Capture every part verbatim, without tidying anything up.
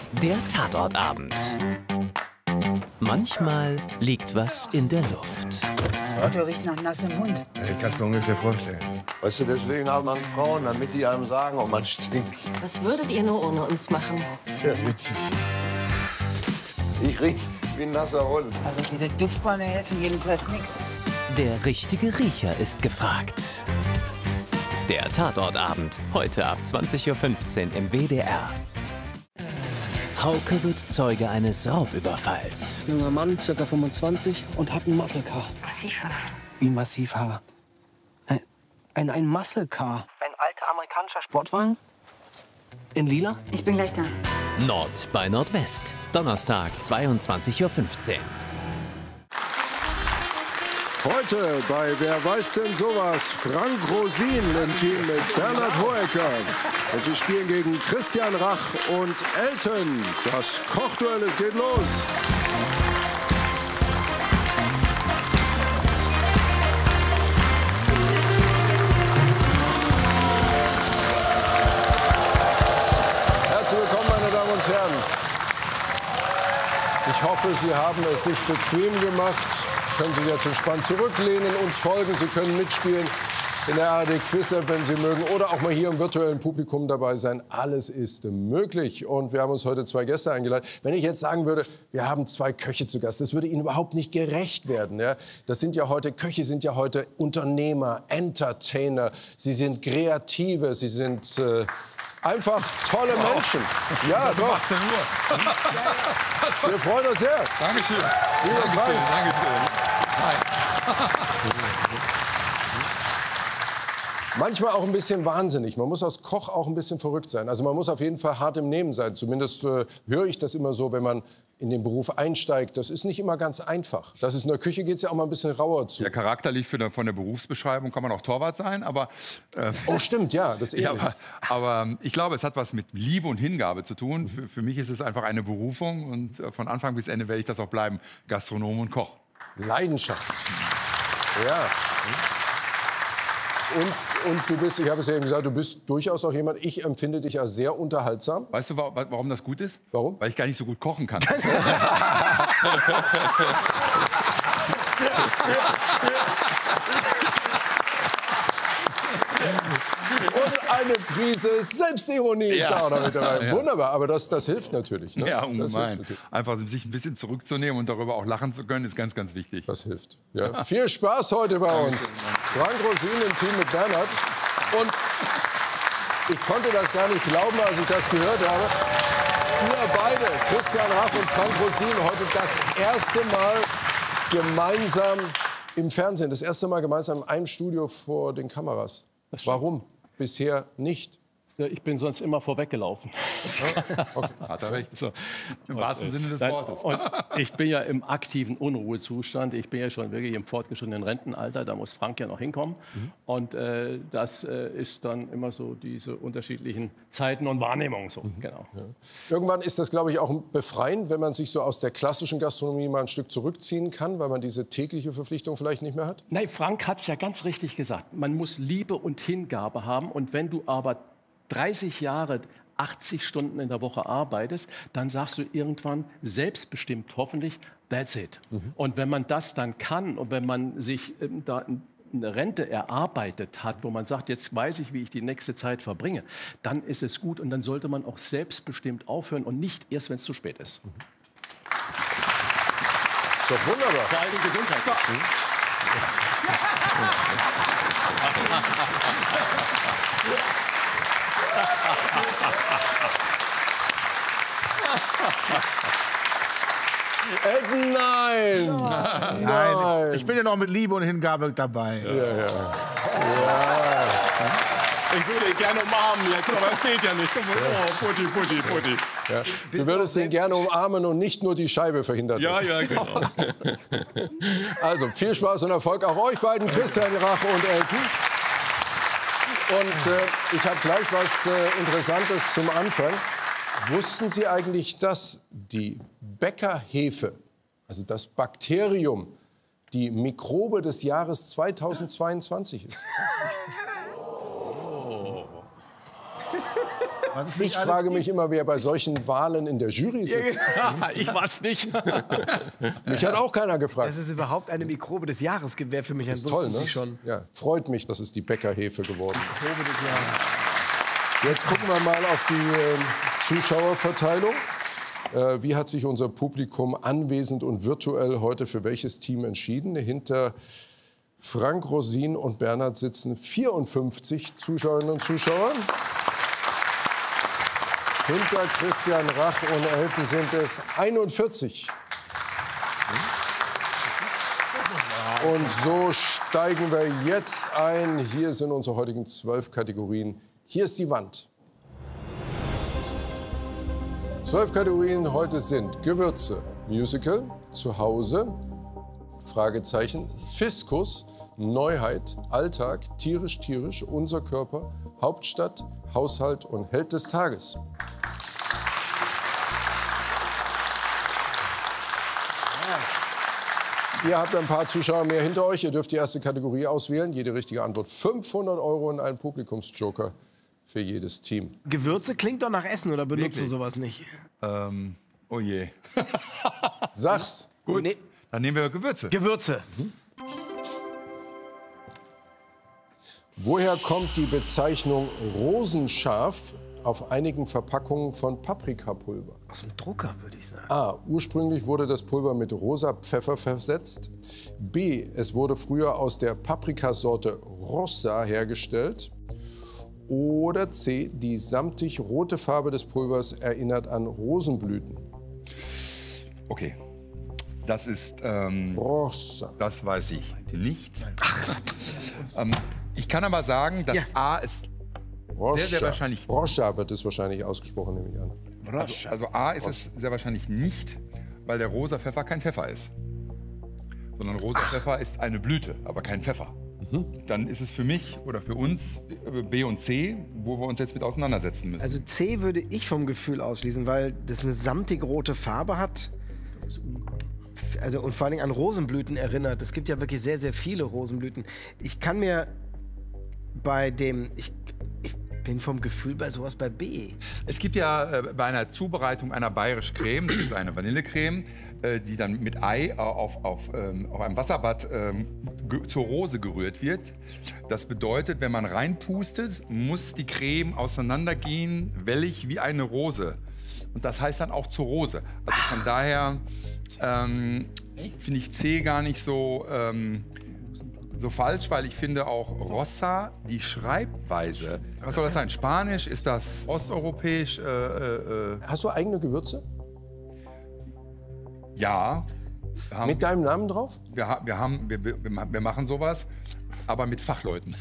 Der Tatortabend. Manchmal liegt was in der Luft. Das Auto riecht nach nassem Mund. Ich kann es mir ungefähr vorstellen. Weißt du, deswegen haben man Frauen, damit die einem sagen, ob man stinkt. Was würdet ihr nur ohne uns machen? Sehr witzig. Ich riech wie ein nasser Hund. Also diese Duftbäume helfen jedenfalls nichts. Der richtige Riecher ist gefragt. Der Tatortabend, heute ab zwanzig Uhr fünfzehn im W D R. Hauke wird Zeuge eines Raubüberfalls. Junger Mann, ca. fünfundzwanzig, und hat ein Muscle Car. Massivhaar. Wie Massivhaar? Ein, ein, ein Muscle Car. Ein alter amerikanischer Sportwagen? In lila? Ich bin gleich da. Nord bei Nordwest, Donnerstag, zweiundzwanzig Uhr fünfzehn. Heute bei Wer weiß denn sowas? Frank Rosin im Team mit Bernhard Hoeker. Und sie spielen gegen Christian Rach und Elton. Das Kochduell, es geht los. Herzlich willkommen, meine Damen und Herren. Ich hoffe, Sie haben es sich bequem gemacht. Können Sie jetzt entspannt zurücklehnen, uns folgen. Sie können mitspielen in der A R D-Quiz-App, wenn Sie mögen. Oder auch mal hier im virtuellen Publikum dabei sein. Alles ist möglich. Und wir haben uns heute zwei Gäste eingeladen. Wenn ich jetzt sagen würde, wir haben zwei Köche zu Gast, das würde Ihnen überhaupt nicht gerecht werden. Ja? Das sind ja heute, Köche sind ja heute Unternehmer, Entertainer. Sie sind Kreative, sie sind... Äh, Einfach tolle wow. Menschen. Ja, doch. achtzehn Uhr. Wir freuen uns sehr. Dankeschön. Lieber Dankeschön. Dankeschön. Hi. Manchmal auch ein bisschen wahnsinnig. Man muss als Koch auch ein bisschen verrückt sein. Also man muss auf jeden Fall hart im Nehmen sein. Zumindest äh, höre ich das immer so, wenn man in den Beruf einsteigt. Das ist nicht immer ganz einfach. Das ist in der Küche geht es ja auch mal ein bisschen rauer zu. Ja, charakterlich für der, von der Berufsbeschreibung kann man auch Torwart sein, aber... Äh, oh, stimmt, ja. Das ist ja, aber, aber ich glaube, es hat was mit Liebe und Hingabe zu tun. Für, für mich ist es einfach eine Berufung und äh, von Anfang bis Ende werde ich das auch bleiben. Gastronom und Koch. Leidenschaft. Ja. Und, und du bist, ich habe es ja eben gesagt, du bist durchaus auch jemand, ich empfinde dich als sehr unterhaltsam. Weißt du, wa warum das gut ist? Warum? Weil ich gar nicht so gut kochen kann. Und eine Prise Selbstironie ist ja. da auch noch mit dabei. Ja. Wunderbar, aber das, das hilft natürlich. Ne? Ja, das ungemein. hilft natürlich. Einfach sich ein bisschen zurückzunehmen und darüber auch lachen zu können, ist ganz, ganz wichtig. Das hilft. Ja. Viel Spaß heute bei uns. Frank Rosin im Team mit Bernhard. Und ich konnte das gar nicht glauben, als ich das gehört habe. Ihr beide, Christian Rach und Frank Rosin, heute das erste Mal gemeinsam im Fernsehen. Das erste Mal gemeinsam in einem Studio vor den Kameras. Warum? Bisher nicht. Ich bin sonst immer vorweggelaufen. Okay. Hat er recht. So. Im und, wahrsten Sinne des nein, Wortes. Und ich bin ja im aktiven Unruhezustand. Ich bin ja schon wirklich im fortgeschrittenen Rentenalter. Da muss Frank ja noch hinkommen. Mhm. Und äh, das äh, ist dann immer so diese unterschiedlichen Zeiten und Wahrnehmungen. So. Mhm. Genau. Ja. Irgendwann ist das, glaube ich, auch befreiend, wenn man sich so aus der klassischen Gastronomie mal ein Stück zurückziehen kann, weil man diese tägliche Verpflichtung vielleicht nicht mehr hat. Nein, Frank hat es ja ganz richtig gesagt. Man muss Liebe und Hingabe haben. Und wenn du aber dreißig Jahre, achtzig Stunden in der Woche arbeitest, dann sagst du irgendwann selbstbestimmt hoffentlich, that's it. Mhm. Und wenn man das dann kann und wenn man sich ähm, da eine Rente erarbeitet hat, wo man sagt, jetzt weiß ich, wie ich die nächste Zeit verbringe, dann ist es gut und dann sollte man auch selbstbestimmt aufhören und nicht erst, wenn es zu spät ist. Mhm. Ist doch wunderbar. Vor allem Gesundheit. So. Mhm. Elton, nein. nein! Nein! Ich bin ja noch mit Liebe und Hingabe dabei. Ja, ja. Ja. Ich würde ihn gerne umarmen jetzt, aber es geht ja nicht. Oh, Putti, Putti, Putti. Ja. Du würdest ihn gerne umarmen und nicht nur die Scheibe verhindern. Ja, ja, genau. Also, viel Spaß und Erfolg auch euch beiden, Christian Rach und Elton. Und äh, ich habe gleich was äh, Interessantes zum Anfang. Wussten Sie eigentlich, dass die Bäckerhefe, also das Bakterium, die Mikrobe des Jahres zweitausendzweiundzwanzig ist? Ich frage mich immer, wer bei solchen Wahlen in der Jury sitzt. Ich war's nicht. Mich hat auch keiner gefragt. Das ist überhaupt eine Mikrobe des Jahres wäre für mich ein Das ist toll, ne? Schon. Ja, freut mich, dass es die Bäckerhefe geworden ist. Mikrobe des Jahres. Jetzt gucken wir mal auf die äh, Zuschauerverteilung. Äh, wie hat sich unser Publikum anwesend und virtuell heute für welches Team entschieden? Hinter Frank Rosin und Bernhard sitzen vierundfünfzig Zuschauerinnen und Zuschauer. Hinter Christian Rach und Elton sind es einundvierzig. Und so steigen wir jetzt ein. Hier sind unsere heutigen zwölf Kategorien. Hier ist die Wand. Zwölf Kategorien heute sind Gewürze, Musical, Zuhause, Fragezeichen, Fiskus, Neuheit, Alltag, tierisch, tierisch, unser Körper, Hauptstadt, Haushalt und Held des Tages. Ihr habt ein paar Zuschauer mehr hinter euch. Ihr dürft die erste Kategorie auswählen. Jede richtige Antwort fünfhundert Euro und ein Publikumsjoker für jedes Team. Gewürze klingt doch nach Essen, oder benutzt Wirklich? du sowas nicht? Ähm, oh je. Sag's. Gut, Nee. dann nehmen wir Gewürze. Gewürze. Woher kommt die Bezeichnung Rosenscharf auf einigen Verpackungen von Paprikapulver? Aus dem Drucker, würde ich sagen. A. Ursprünglich wurde das Pulver mit rosa Pfeffer versetzt. B. Es wurde früher aus der Paprikasorte Rossa hergestellt. Oder C. Die samtig rote Farbe des Pulvers erinnert an Rosenblüten. Okay. Das ist, ähm, Rossa. das weiß ich nicht. ähm, ich kann aber sagen, dass Ja. A ist Rossa. sehr, sehr wahrscheinlich- Rossa wird es wahrscheinlich ausgesprochen, nehme ich an. Also, also A ist es sehr wahrscheinlich nicht, weil der rosa Pfeffer kein Pfeffer ist. Sondern rosa Pfeffer ist eine Blüte, aber kein Pfeffer. Dann ist es für mich oder für uns äh, B und C, wo wir uns jetzt mit auseinandersetzen müssen. Also C würde ich vom Gefühl ausschließen, weil das eine samtig rote Farbe hat. Also und vor allen Dingen an Rosenblüten erinnert. Es gibt ja wirklich sehr, sehr viele Rosenblüten. Ich kann mir bei dem... Ich, ich bin vom Gefühl bei sowas bei B. Es gibt ja äh, bei einer Zubereitung einer bayerisch Creme, das ist eine Vanillecreme, äh, die dann mit Ei auf, auf, ähm, auf einem Wasserbad ähm, ge- zur Rose gerührt wird. Das bedeutet, wenn man reinpustet, muss die Creme auseinandergehen, wellig wie eine Rose. Und das heißt dann auch zur Rose. Also von daher ähm, finde ich C gar nicht so... Ähm, So falsch, weil ich finde auch Rossa, die Schreibweise, was soll das sein? Spanisch? Ist das osteuropäisch? Äh, äh, äh, Hast du eigene Gewürze? ja. Wir haben, Mit deinem Namen drauf? wir, ha- wir, haben, wir, wir, wir machen sowas, aber mit Fachleuten.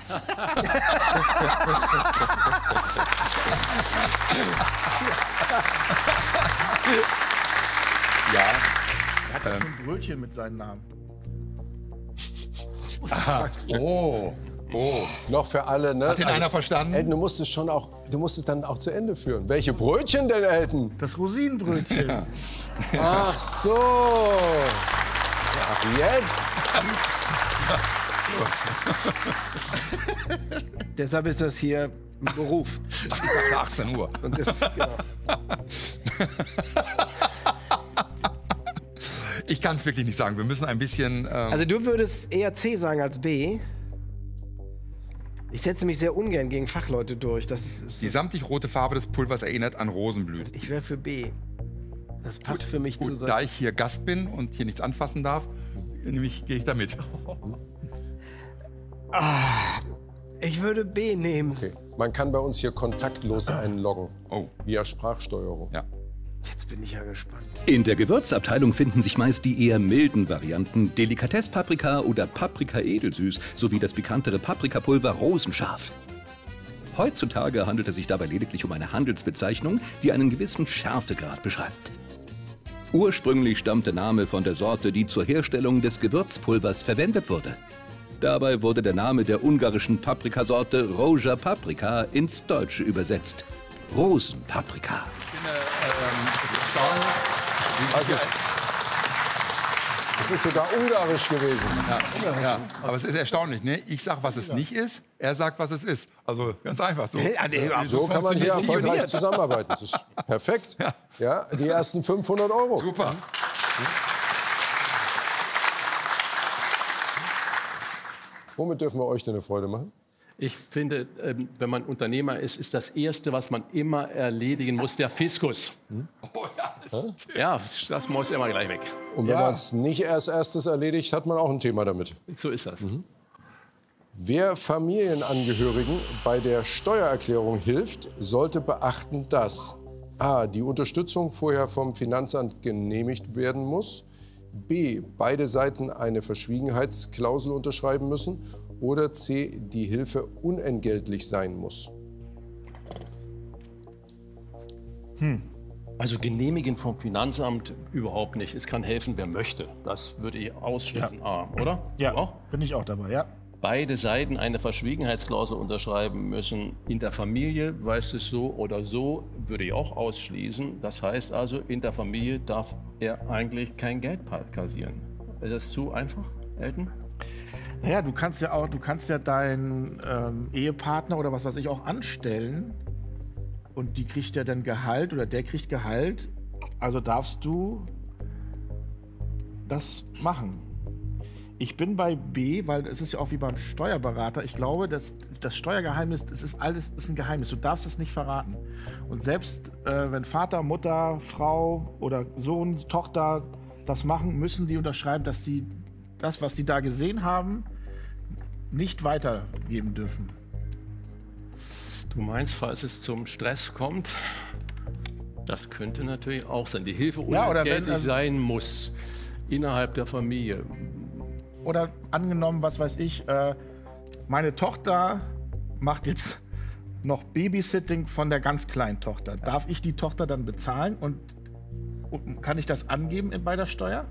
ja. Er hat ja schon ein Brötchen mit seinem Namen. Aha. Oh. Oh. Noch für alle, ne? Hat den einer verstanden? Elton, du musst es schon auch, du musst es dann auch zu Ende führen. Welche Brötchen denn, Elton? Das Rosinenbrötchen. Ach so. Ach, jetzt. Deshalb ist das hier ein Beruf. Ich dachte achtzehn Uhr. Und das, genau. Ich kann es wirklich nicht sagen. Wir müssen ein bisschen... Ähm, Also du würdest eher C sagen als B. Ich setze mich sehr ungern gegen Fachleute durch. Das ist, ist die samtig rote Farbe des Pulvers erinnert an Rosenblüten. ich wäre für B. Das passt für mich zu Gut, so. da ich hier Gast bin und hier nichts anfassen darf, nämlich gehe ich da mit. Ich würde B nehmen. Okay. Man kann bei uns hier kontaktlos einloggen. Oh. Via Sprachsteuerung. Ja. Jetzt bin ich ja gespannt. In der Gewürzabteilung finden sich meist die eher milden Varianten Delikatesspaprika oder Paprika edelsüß sowie das pikantere Paprikapulver Rosenscharf. Heutzutage handelt es sich dabei lediglich um eine Handelsbezeichnung, die einen gewissen Schärfegrad beschreibt. Ursprünglich stammt der Name von der Sorte, die zur Herstellung des Gewürzpulvers verwendet wurde. Dabei wurde der Name der ungarischen Paprikasorte Rózsa Paprika ins Deutsche übersetzt. Rosenpaprika. Also, Es ist sogar ungarisch gewesen. Ja, ja. Aber es ist erstaunlich, ne? Ich sag, was es nicht ist, er sagt, was es ist. Also ganz einfach so. So kann man hier erfolgreich zusammenarbeiten. Das ist perfekt. Ja, die ersten fünfhundert Euro. Super. Womit dürfen wir euch denn eine Freude machen? Ich finde, ähm, wenn man Unternehmer ist, ist das Erste, was man immer erledigen muss, der Fiskus. Hm? Oh, ja, das ja, das muss immer gleich weg. Und wenn ja. man es nicht erst erstes erledigt, hat man auch ein Thema damit. So ist das. Mhm. Wer Familienangehörigen bei der Steuererklärung hilft, sollte beachten, dass a. die Unterstützung vorher vom Finanzamt genehmigt werden muss, b. beide Seiten eine Verschwiegenheitsklausel unterschreiben müssen oder c. die Hilfe unentgeltlich sein muss. Hm. Also genehmigen vom Finanzamt überhaupt nicht. Es kann helfen, wer möchte. Das würde ich ausschließen, Ja. A, oder? Ja, Du auch? bin ich auch dabei, ja. Beide Seiten eine Verschwiegenheitsklausel unterschreiben müssen. In der Familie, weiß es so oder so, würde ich auch ausschließen. Das heißt also, in der Familie darf er eigentlich kein Geld kassieren. Ist das zu einfach, Elton? Naja, du kannst ja auch, du kannst ja deinen ähm, Ehepartner oder was weiß ich auch anstellen und die kriegt ja dann Gehalt oder der kriegt Gehalt. Also darfst du das machen. Ich bin bei B, weil es ist ja auch wie beim Steuerberater. Ich glaube, dass das Steuergeheimnis, es ist alles ist ein Geheimnis. Du darfst es nicht verraten. Und selbst äh, wenn Vater, Mutter, Frau oder Sohn, Tochter das machen, müssen die unterschreiben, dass sie das, was sie da gesehen haben, nicht weitergeben dürfen. Du meinst, falls es zum Stress kommt, das könnte natürlich auch sein. Die Hilfe Ja, oder unentgeltlich wenn, also- sein muss innerhalb der Familie. Oder angenommen, was weiß ich, äh, meine Tochter macht jetzt noch Babysitting von der ganz kleinen Tochter. Darf ich die Tochter dann bezahlen und, und kann ich das angeben in- bei der Steuer?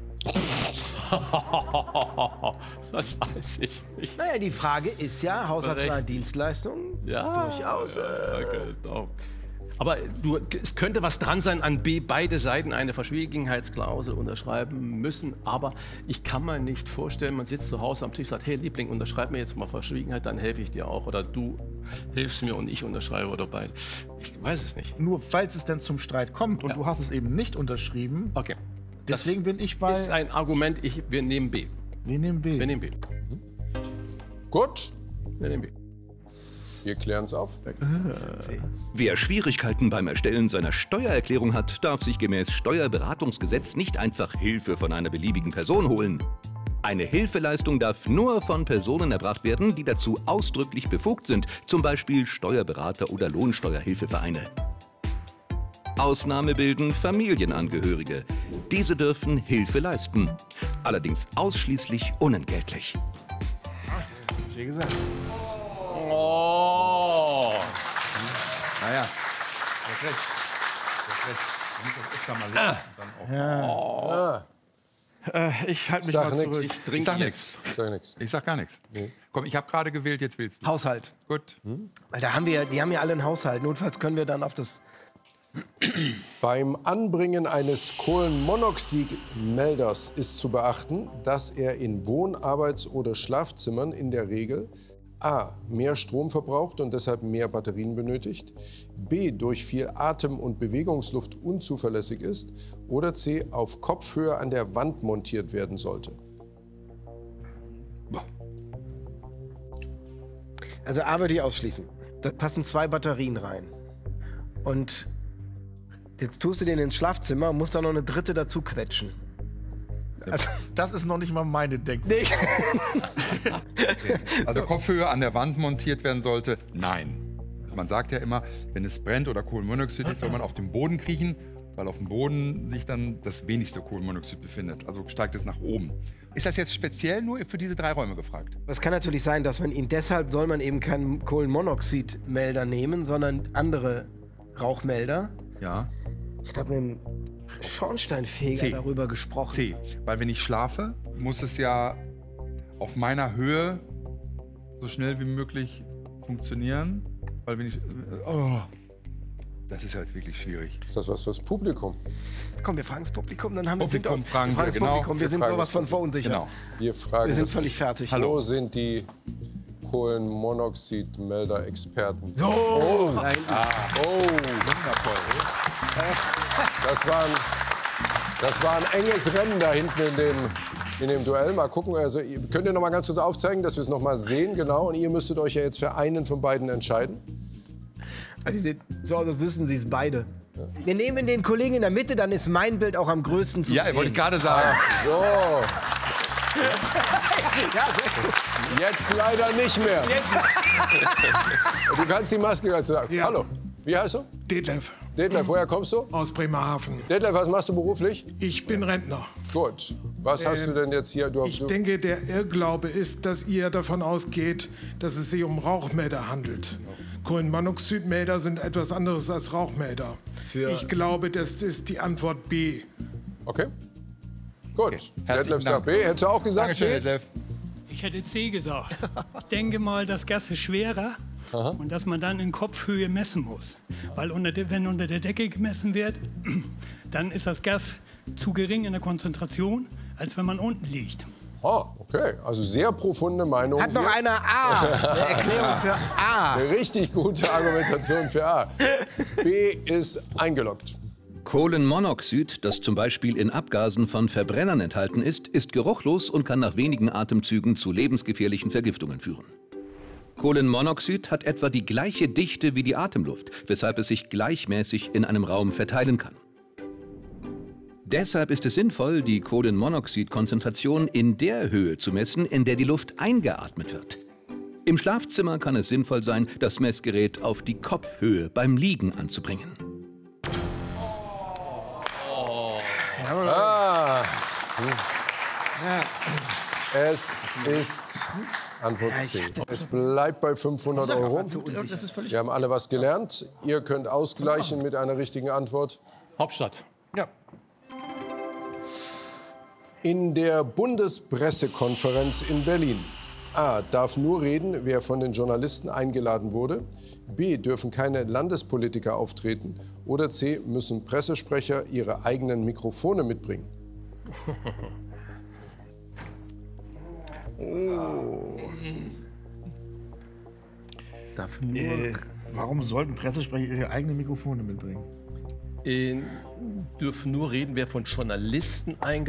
Das weiß ich nicht. Naja, die Frage ist ja, haushaltsnahe Berechtigt. Dienstleistungen? Ja, Durchaus. Ja, genau. Aber du, es könnte was dran sein an B, beide Seiten eine Verschwiegenheitsklausel unterschreiben müssen. Aber ich kann mir nicht vorstellen, man sitzt zu Hause am Tisch und sagt, hey Liebling, unterschreib mir jetzt mal Verschwiegenheit, dann helfe ich dir auch. Oder du hilfst mir und ich unterschreibe oder beide. Ich weiß es nicht. Nur falls es denn zum Streit kommt und Ja. du hast es eben nicht unterschrieben. Okay. Deswegen bin ich bei. Das ist ein Argument, ich, wir nehmen B. Wir nehmen B. Wir nehmen B. Gut, Wir nehmen B. wir klären es auf. Wer Schwierigkeiten beim Erstellen seiner Steuererklärung hat, darf sich gemäß Steuerberatungsgesetz nicht einfach Hilfe von einer beliebigen Person holen. Eine Hilfeleistung darf nur von Personen erbracht werden, die dazu ausdrücklich befugt sind, zum Beispiel Steuerberater oder Lohnsteuerhilfevereine. Ausnahme bilden Familienangehörige. Diese dürfen Hilfe leisten, allerdings ausschließlich unentgeltlich. Wie gesagt. Oh! Naja, du hast recht. Du hast recht. Du musst das öfter mal lesen. und Dann auch. Ah, Äh, ich halte mich Sag mal nix. zurück. Ich trinke sag nichts. sag nichts. Ich sag gar nichts. Komm, ich habe gerade gewählt, jetzt willst du. Haushalt. Gut. Weil da haben wir, die haben ja alle einen Haushalt. Notfalls können wir dann auf das. Beim Anbringen eines Kohlenmonoxidmelders ist zu beachten, dass er in Wohn-, Arbeits- oder Schlafzimmern in der Regel a. mehr Strom verbraucht und deshalb mehr Batterien benötigt, b. durch viel Atem- und Bewegungsluft unzuverlässig ist oder c. auf Kopfhöhe an der Wand montiert werden sollte. Also A würde ich ausschließen. Da passen zwei Batterien rein. Und jetzt tust du den ins Schlafzimmer und musst da noch eine dritte dazu quetschen. Also, Das ist noch nicht mal meine Denkung. nee. Also Kopfhörer an der Wand montiert werden sollte? Nein. Man sagt ja immer, wenn es brennt oder Kohlenmonoxid ist, soll man auf den Boden kriechen, weil auf dem Boden sich dann das wenigste Kohlenmonoxid befindet. Also steigt es nach oben. Ist das jetzt speziell nur für diese drei Räume gefragt? Es kann natürlich sein, dass man ihn deshalb soll man eben keinen Kohlenmonoxidmelder nehmen, sondern andere Rauchmelder. Ja. Ich habe mit dem Schornsteinfeger C. darüber gesprochen. C. Weil wenn ich schlafe, muss es ja auf meiner Höhe so schnell wie möglich funktionieren. Weil wenn ich... Oh. Das ist ja jetzt wirklich schwierig. Ist das was fürs Publikum? Komm, wir fragen das Publikum, dann haben wir Publikum sind fragen wir fragen wir, das genau. Publikum. Wir, Wir sind fragen sowas das von verunsichert. Genau. Wir fragen, Wir sind völlig fertig. Wo sind die Kohlenmonoxidmelder-Experten? So! Oh, nein. Ah, oh, wundervoll. Das war, ein, das war ein enges Rennen da hinten in dem, in dem Duell. Mal gucken, also könnt ihr noch mal ganz kurz aufzeigen, dass wir es noch mal sehen, genau. Und ihr müsstet euch ja jetzt für einen von beiden entscheiden. Die sehen so aus, als wüssten sie es beide. Ja. Wir nehmen den Kollegen in der Mitte, dann ist mein Bild auch am größten zu Ja, sehen. wollte ich gerade sagen. So. Ja, jetzt leider nicht mehr. Du kannst die Maske ganz sagen. Ja. Hallo, wie heißt du? Detlef. Detlef, woher kommst du? Aus Bremerhaven. Detlef, was machst du beruflich? Ich bin Rentner. Gut. Was hast Ähm, du denn jetzt hier? Du, Ich du, denke, der Irrglaube ist, dass ihr davon ausgeht, dass es sich um Rauchmelder handelt. Kohlenmonoxidmelder sind etwas anderes als Rauchmelder. Ich glaube, das ist die Antwort B. Okay. Gut. Herzlichen Detlef sagt Dank. B. Hättest du auch gesagt Dankeschön, B? Detlef. Ich hätte C gesagt. Ich denke mal, das Gas ist schwerer und dass man dann in Kopfhöhe messen muss. Weil unter der, wenn unter der Decke gemessen wird, dann ist das Gas zu gering in der Konzentration, als wenn man unten liegt. Ah, okay. Also sehr profunde Meinung. Hat noch hier. einer A. Eine Erklärung für A. Eine richtig gute Argumentation für A. B ist eingeloggt. Kohlenmonoxid, das zum Beispiel in Abgasen von Verbrennern enthalten ist, ist geruchlos und kann nach wenigen Atemzügen zu lebensgefährlichen Vergiftungen führen. Kohlenmonoxid hat etwa die gleiche Dichte wie die Atemluft, weshalb es sich gleichmäßig in einem Raum verteilen kann. Deshalb ist es sinnvoll, die Kohlenmonoxidkonzentration in der Höhe zu messen, in der die Luft eingeatmet wird. Im Schlafzimmer kann es sinnvoll sein, das Messgerät auf die Kopfhöhe beim Liegen anzubringen. Ah. Es ist Antwort C. Es bleibt bei fünfhundert Euro. Wir haben alle was gelernt. Ihr könnt ausgleichen mit einer richtigen Antwort. Hauptstadt. Ja. In der Bundespressekonferenz in Berlin. A. Darf nur reden, wer von den Journalisten eingeladen wurde. B. Dürfen keine Landespolitiker auftreten. Oder C. Müssen Pressesprecher ihre eigenen Mikrofone mitbringen. Oh. Darf nur äh, warum sollten Pressesprecher ihre eigenen Mikrofone mitbringen? Äh, dürfen nur reden, wer von Journalisten eingeladen